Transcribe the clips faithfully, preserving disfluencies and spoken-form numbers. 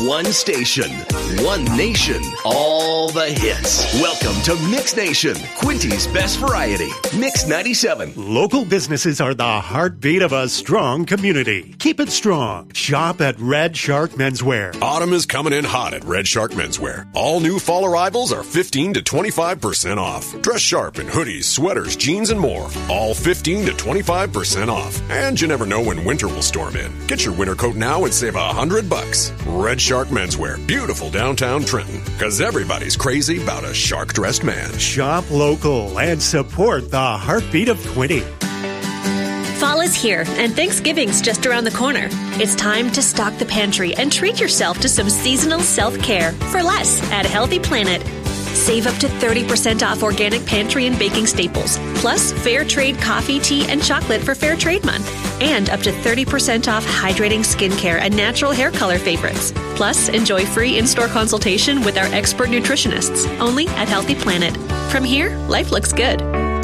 One station, one nation, all the hits. Welcome to Mix Nation, Quinty's best variety. Mix ninety-seven. Local businesses are the heartbeat of a strong community. Keep it strong. Shop at Red Shark Menswear. Autumn is coming in hot at Red Shark Menswear. All new fall arrivals are fifteen to twenty-five percent off. Dress sharp in hoodies, sweaters, jeans, and more. All fifteen to twenty-five percent off. And you never know when winter will storm in. Get your winter coat now and save a hundred bucks. Red Shark Menswear. Beautiful downtown Trenton. Because everybody's crazy about a shark-dressed man. Shop local and support the heartbeat of Quinty. Fall is here, and Thanksgiving's just around the corner. It's time to stock the pantry and treat yourself to some seasonal self-care for less at Healthy Planet. Save up to thirty percent off organic pantry and baking staples, plus fair trade coffee, tea, and chocolate for Fair Trade Month, and up to thirty percent off hydrating skincare and natural hair color favorites. Plus, enjoy free in-store consultation with our expert nutritionists, only at Healthy Planet. From here, life looks good.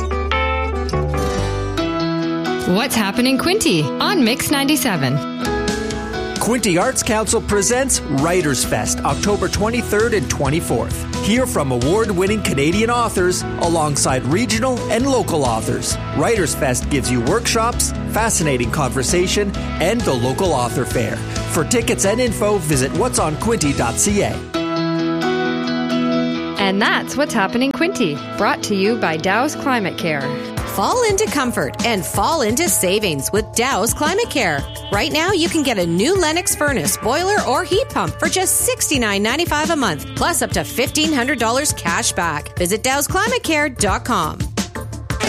What's happening, Quinty on Mix ninety-seven? Quinty Arts Council presents Writers Fest, October twenty-third and twenty-fourth. Hear from award-winning Canadian authors alongside regional and local authors. Writers Fest gives you workshops, fascinating conversation, and the local author fair. For tickets and info, visit what's on quinty dot c a. And that's What's Happening, Quinty, brought to you by Dow's Climate Care. Fall into comfort and fall into savings with Dow's Climate Care. Right now, you can get a new Lennox furnace, boiler, or heat pump for just sixty-nine ninety-five a month, plus up to fifteen hundred dollars cash back. Visit dows climate care dot com.